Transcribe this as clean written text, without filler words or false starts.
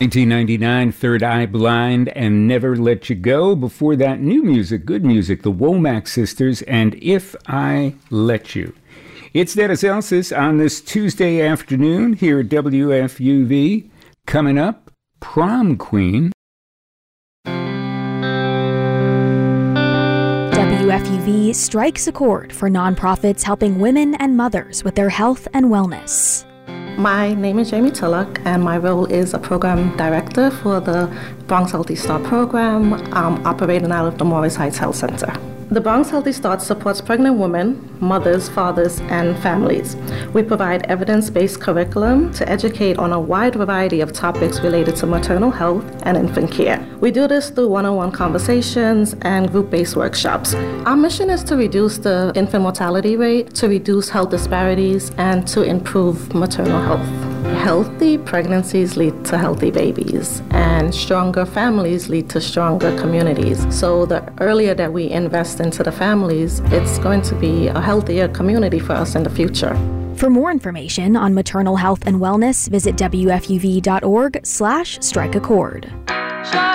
1999, Third Eye Blind and Never Let You Go. Before that, new music, good music, the Womack Sisters and If I Let You. It's Dennis Elsas on this Tuesday afternoon here at WFUV. Coming up, Prom Queen. WFUV strikes a chord for nonprofits helping women and mothers with their health and wellness. My name is Jamie Tullock, and my role is a program director for the Bronx Healthy Start program, operating out of the Morris Heights Health Center. The Bronx Healthy Start supports pregnant women, mothers, fathers, and families. We provide evidence-based curriculum to educate on a wide variety of topics related to maternal health and infant care. We do this through one-on-one conversations and group-based workshops. Our mission is to reduce the infant mortality rate, to reduce health disparities, and to improve maternal health. Healthy pregnancies lead to healthy babies, and stronger families lead to stronger communities. So the earlier that we invest into the families, it's going to be a healthier community for us in the future. For more information on maternal health and wellness, visit WFUV.org/strikeachord.